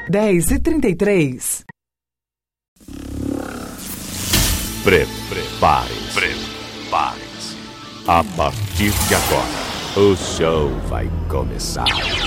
10h33. Prepare-se. A partir de agora, o show vai começar.